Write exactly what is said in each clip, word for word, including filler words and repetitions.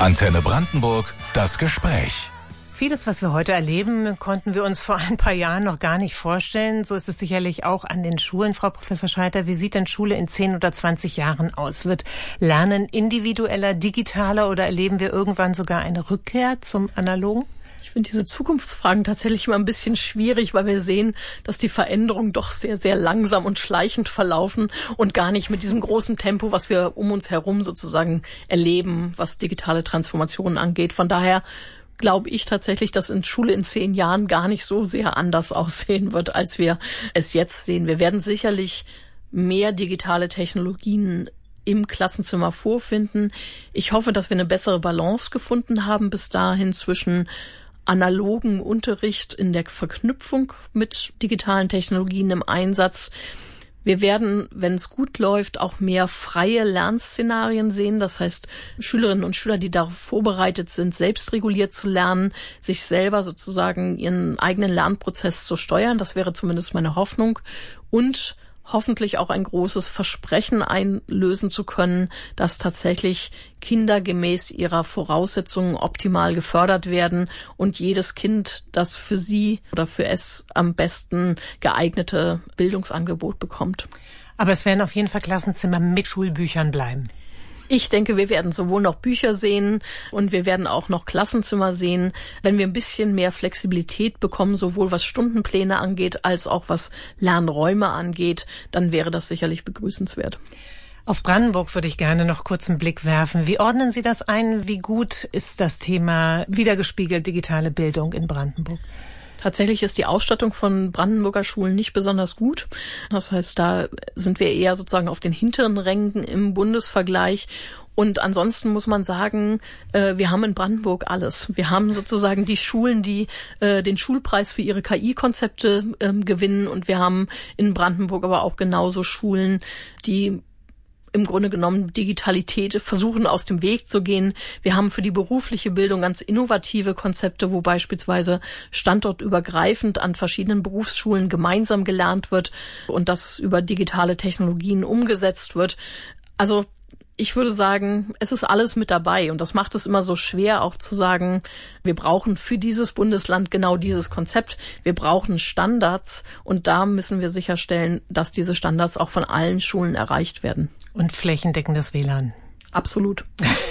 Antenne Brandenburg, das Gespräch. Vieles, was wir heute erleben, konnten wir uns vor ein paar Jahren noch gar nicht vorstellen. So ist es sicherlich auch an den Schulen. Frau Professor Scheiter, wie sieht denn Schule in zehn oder zwanzig Jahren aus? Wird Lernen individueller, digitaler oder erleben wir irgendwann sogar eine Rückkehr zum Analogen? Ich finde diese Zukunftsfragen tatsächlich immer ein bisschen schwierig, weil wir sehen, dass die Veränderungen doch sehr, sehr langsam und schleichend verlaufen und gar nicht mit diesem großen Tempo, was wir um uns herum sozusagen erleben, was digitale Transformationen angeht. Von daher glaube ich tatsächlich, dass in Schule in zehn Jahren gar nicht so sehr anders aussehen wird, als wir es jetzt sehen. Wir werden sicherlich mehr digitale Technologien im Klassenzimmer vorfinden. Ich hoffe, dass wir eine bessere Balance gefunden haben bis dahin zwischen analogen Unterricht in der Verknüpfung mit digitalen Technologien im Einsatz. Wir werden, wenn es gut läuft, auch mehr freie Lernszenarien sehen. Das heißt, Schülerinnen und Schüler, die darauf vorbereitet sind, selbstreguliert zu lernen, sich selber sozusagen ihren eigenen Lernprozess zu steuern. Das wäre zumindest meine Hoffnung. Und hoffentlich auch ein großes Versprechen einlösen zu können, dass tatsächlich Kinder gemäß ihrer Voraussetzungen optimal gefördert werden und jedes Kind das für sie oder für es am besten geeignete Bildungsangebot bekommt. Aber es werden auf jeden Fall Klassenzimmer mit Schulbüchern bleiben. Ich denke, wir werden sowohl noch Bücher sehen und wir werden auch noch Klassenzimmer sehen, wenn wir ein bisschen mehr Flexibilität bekommen, sowohl was Stundenpläne angeht, als auch was Lernräume angeht, dann wäre das sicherlich begrüßenswert. Auf Brandenburg würde ich gerne noch kurz einen Blick werfen. Wie ordnen Sie das ein? Wie gut ist das Thema wiedergespiegelt digitale Bildung in Brandenburg? Tatsächlich ist die Ausstattung von Brandenburger Schulen nicht besonders gut. Das heißt, da sind wir eher sozusagen auf den hinteren Rängen im Bundesvergleich. Und ansonsten muss man sagen, äh, wir haben in Brandenburg alles. Wir haben sozusagen die Schulen, die äh, den Schulpreis für ihre K I-Konzepte äh, gewinnen. Und wir haben in Brandenburg aber auch genauso Schulen, die im Grunde genommen Digitalität versuchen aus dem Weg zu gehen. Wir haben für die berufliche Bildung ganz innovative Konzepte, wo beispielsweise standortübergreifend an verschiedenen Berufsschulen gemeinsam gelernt wird und das über digitale Technologien umgesetzt wird. Also ich würde sagen, es ist alles mit dabei und das macht es immer so schwer, auch zu sagen, wir brauchen für dieses Bundesland genau dieses Konzept. Wir brauchen Standards und da müssen wir sicherstellen, dass diese Standards auch von allen Schulen erreicht werden. Und flächendeckendes W L A N. Absolut.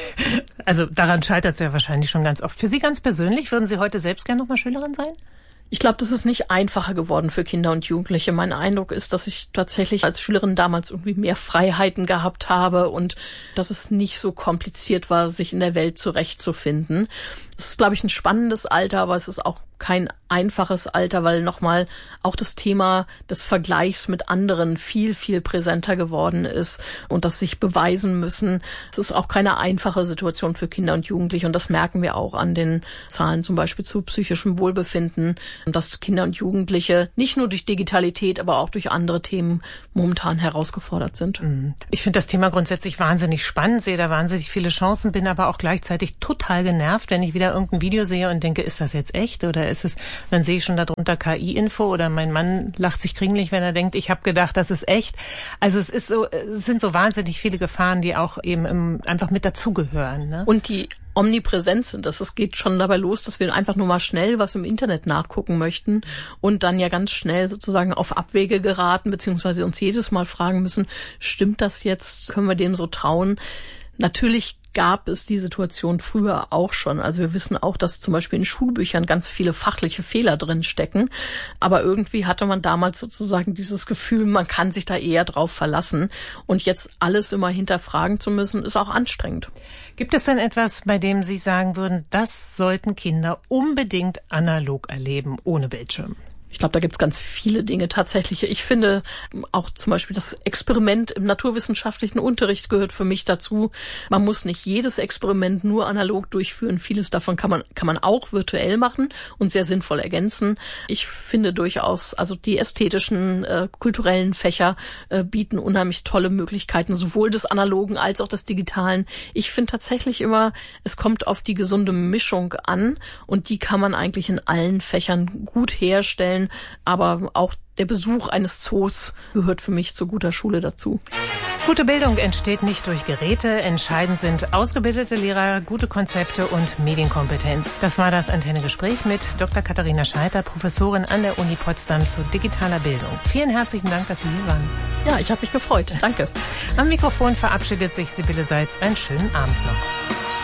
Also daran scheitert es ja wahrscheinlich schon ganz oft. Für Sie ganz persönlich, würden Sie heute selbst gerne noch mal Schülerin sein? Ich glaube, das ist nicht einfacher geworden für Kinder und Jugendliche. Mein Eindruck ist, dass ich tatsächlich als Schülerin damals irgendwie mehr Freiheiten gehabt habe und dass es nicht so kompliziert war, sich in der Welt zurechtzufinden. Das ist, glaube ich, ein spannendes Alter, aber es ist auch kein einfaches Alter, weil nochmal auch das Thema des Vergleichs mit anderen viel, viel präsenter geworden ist und das sich beweisen müssen. Es ist auch keine einfache Situation für Kinder und Jugendliche und das merken wir auch an den Zahlen zum Beispiel zu psychischem Wohlbefinden, dass Kinder und Jugendliche nicht nur durch Digitalität, aber auch durch andere Themen momentan herausgefordert sind. Ich finde das Thema grundsätzlich wahnsinnig spannend, sehe da wahnsinnig viele Chancen, bin aber auch gleichzeitig total genervt, wenn ich wieder irgendein Video sehe und denke, ist das jetzt echt oder ist es, dann sehe ich schon darunter K I-Info oder mein Mann lacht sich kringlich, wenn er denkt, ich habe gedacht, das ist echt. Also es ist so, es sind so wahnsinnig viele Gefahren, die auch eben im, einfach mit dazugehören. Ne? Und die omnipräsent sind. Das, es geht schon dabei los, dass wir einfach nur mal schnell was im Internet nachgucken möchten und dann ja ganz schnell sozusagen auf Abwege geraten, beziehungsweise uns jedes Mal fragen müssen, stimmt das jetzt? Können wir dem so trauen? Natürlich gab es die Situation früher auch schon. Also wir wissen auch, dass zum Beispiel in Schulbüchern ganz viele fachliche Fehler drin stecken. Aber irgendwie hatte man damals sozusagen dieses Gefühl, man kann sich da eher drauf verlassen. Und jetzt alles immer hinterfragen zu müssen, ist auch anstrengend. Gibt es denn etwas, bei dem Sie sagen würden, das sollten Kinder unbedingt analog erleben, ohne Bildschirm? Ich glaube, da gibt's ganz viele Dinge tatsächlich. Ich finde auch zum Beispiel das Experiment im naturwissenschaftlichen Unterricht gehört für mich dazu. Man muss nicht jedes Experiment nur analog durchführen. Vieles davon kann man kann man auch virtuell machen und sehr sinnvoll ergänzen. Ich finde durchaus, also die ästhetischen, äh, kulturellen Fächer äh, bieten unheimlich tolle Möglichkeiten, sowohl des Analogen als auch des Digitalen. Ich finde tatsächlich immer, es kommt auf die gesunde Mischung an und die kann man eigentlich in allen Fächern gut herstellen. Aber auch der Besuch eines Zoos gehört für mich zu guter Schule dazu. Gute Bildung entsteht nicht durch Geräte. Entscheidend sind ausgebildete Lehrer, gute Konzepte und Medienkompetenz. Das war das Antenne-Gespräch mit Doktor Katharina Scheiter, Professorin an der Uni Potsdam zu digitaler Bildung. Vielen herzlichen Dank, dass Sie hier waren. Ja, ich habe mich gefreut. Danke. Am Mikrofon verabschiedet sich Sibylle Seitz. Einen schönen Abend noch.